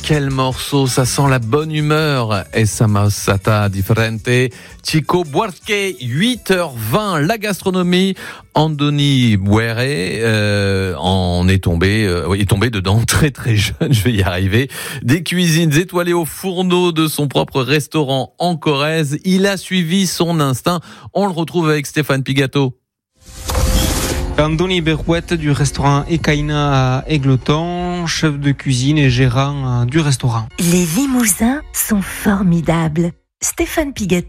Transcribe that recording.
quel morceau, ça sent la bonne humeur. Essa Mausata Differente, Chico Buarque, 8h20, la gastronomie. Andoni Bouéré est tombé dedans très très jeune, je vais y arriver. Des cuisines étoilées au fourneau de son propre restaurant en Corrèze. Il a suivi son instinct. On le retrouve avec Stéphane Pigato. Andoni Berouette du restaurant Ekaina à Égletons, chef de cuisine et gérant du restaurant. Les Limousins sont formidables. Stéphane Pigato.